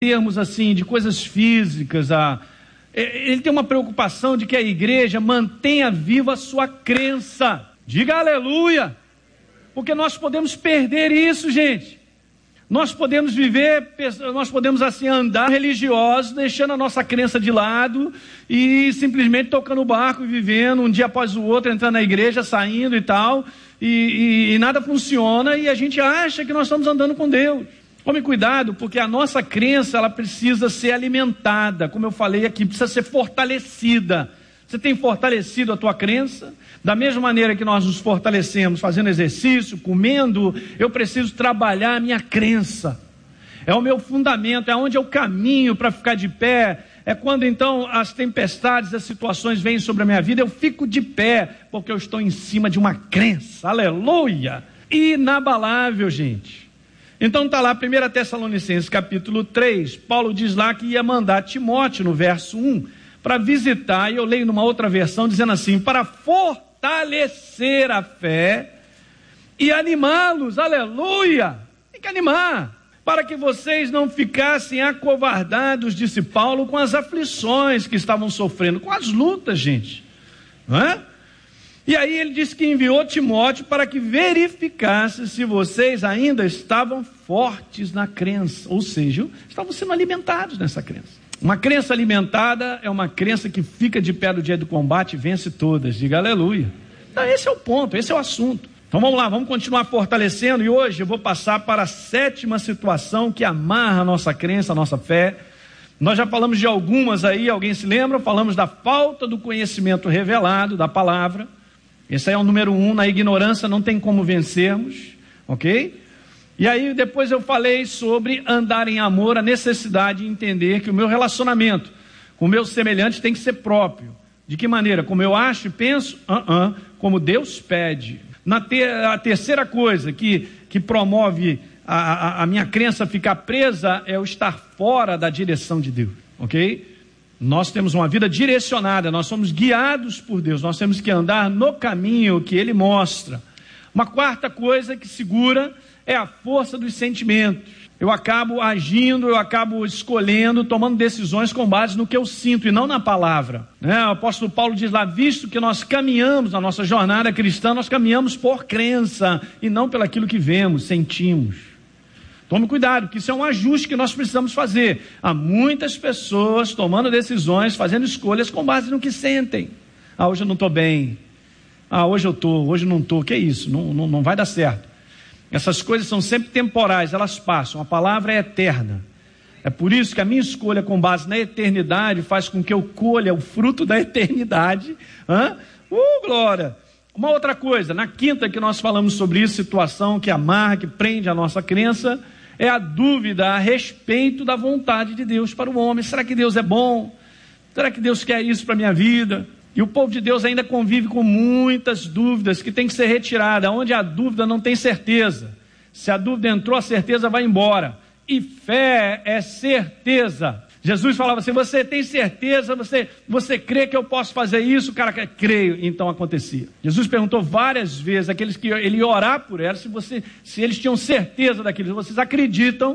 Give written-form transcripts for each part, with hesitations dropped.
termos assim, de coisas físicas, ele tem uma preocupação de que a igreja mantenha viva a sua crença. Diga aleluia! Porque nós podemos perder isso, gente. Nós podemos assim andar religiosos, deixando a nossa crença de lado e simplesmente tocando o barco e vivendo um dia após o outro, entrando na igreja, saindo e tal, e nada funciona e a gente acha que nós estamos andando com Deus. Tome cuidado, porque a nossa crença, ela precisa ser alimentada, como eu falei aqui, precisa ser fortalecida. Você tem fortalecido a tua crença? Da mesma maneira que nós nos fortalecemos fazendo exercício, comendo, eu preciso trabalhar a minha crença. É o meu fundamento, é onde eu caminho para ficar de pé. É quando então as tempestades, as situações vêm sobre a minha vida, eu fico de pé, porque eu estou em cima de uma crença, aleluia, inabalável, gente. Então está lá 1 Tessalonicenses capítulo 3, Paulo diz lá que ia mandar Timóteo no verso 1, para visitar, e eu leio numa outra versão dizendo assim, para fortalecer a fé e animá-los, aleluia, tem que animar, para que vocês não ficassem acovardados, disse Paulo, com as aflições que estavam sofrendo, com as lutas, gente, não é? E aí ele disse que enviou Timóteo para que verificasse se vocês ainda estavam fortes na crença, ou seja, estavam sendo alimentados nessa crença. Uma crença alimentada é uma crença que fica de pé no dia do combate e vence todas. Diga aleluia. Então esse é o ponto, esse é o assunto. Então vamos lá, vamos continuar fortalecendo. E hoje eu vou passar para a 7ª situação que amarra a nossa crença, a nossa fé. Nós já falamos de algumas aí, alguém se lembra? Falamos da falta do conhecimento revelado, da palavra. Esse aí é o número 1, na ignorância não tem como vencermos, ok? E aí depois eu falei sobre andar em amor, a necessidade de entender que o meu relacionamento com o meu semelhante tem que ser próprio. De que maneira? Como eu acho e penso? Como Deus pede. A terceira coisa que promove a minha crença ficar presa é o estar fora da direção de Deus, ok? Nós temos uma vida direcionada, nós somos guiados por Deus, nós temos que andar no caminho que Ele mostra. Uma quarta coisa que segura é a força dos sentimentos. Eu acabo agindo, eu acabo escolhendo, tomando decisões com base no que eu sinto e não na palavra. O apóstolo Paulo diz lá, visto que nós caminhamos na nossa jornada cristã, nós caminhamos por crença e não pelo aquilo que vemos, sentimos. Tome cuidado, porque isso é um ajuste que nós precisamos fazer. Há muitas pessoas tomando decisões, fazendo escolhas com base no que sentem. Hoje eu não estou bem. Hoje eu estou, hoje não estou. Que é isso? Não vai dar certo. Essas coisas são sempre temporais, elas passam. A palavra é eterna. É por isso que a minha escolha com base na eternidade faz com que eu colha o fruto da eternidade. Glória! Uma outra coisa, na quinta que nós falamos sobre isso, situação que amarra, que prende a nossa crença, é a dúvida a respeito da vontade de Deus para o homem. Será que Deus é bom? Será que Deus quer isso para a minha vida? E o povo de Deus ainda convive com muitas dúvidas que tem que ser retirada. Onde a dúvida não tem certeza. Se a dúvida entrou, a certeza vai embora. E fé é certeza. Jesus falava assim, você tem certeza, você crê que eu posso fazer isso? O cara, creio, então acontecia. Jesus perguntou várias vezes àqueles que ele ia orar por elas, se eles tinham certeza daquilo. Vocês acreditam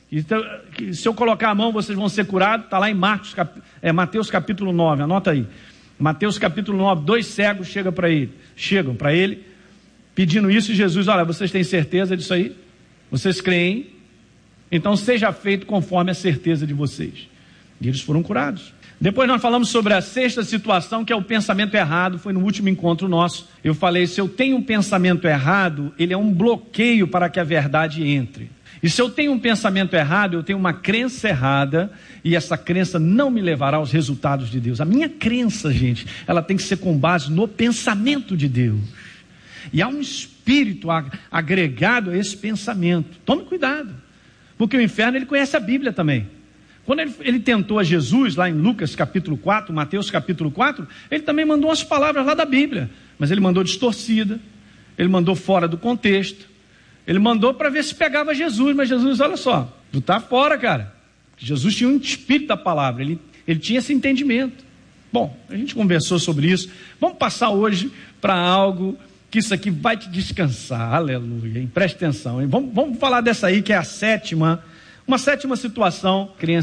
que se eu colocar a mão vocês vão ser curados? Está lá em Mateus capítulo 9, anota aí. Mateus capítulo 9, 2 cegos chegam para ele, pedindo isso, e Jesus, olha, vocês têm certeza disso aí? Vocês creem? Então seja feito conforme a certeza de vocês. E eles foram curados. Depois nós falamos sobre a 6ª situação, que é o pensamento errado. Foi no último encontro nosso. Eu falei, se eu tenho um pensamento errado, ele é um bloqueio para que a verdade entre. E se eu tenho um pensamento errado, eu tenho uma crença errada, e essa crença não me levará aos resultados de Deus. A minha crença, gente, ela tem que ser com base no pensamento de Deus. E há um espírito agregado a esse pensamento. Tome cuidado, porque o inferno ele conhece a Bíblia também. Quando ele tentou a Jesus, lá em Lucas capítulo 4, Mateus capítulo 4, ele também mandou umas palavras lá da Bíblia, mas ele mandou distorcida, ele mandou fora do contexto, ele mandou para ver se pegava Jesus, mas Jesus, olha só, tu tá fora, cara. Jesus tinha um espírito da palavra, ele tinha esse entendimento. Bom, a gente conversou sobre isso, vamos passar hoje para algo que isso aqui vai te descansar, aleluia, hein? Preste atenção, hein? Vamos falar dessa aí que é a 7ª, uma 7ª situação, criança.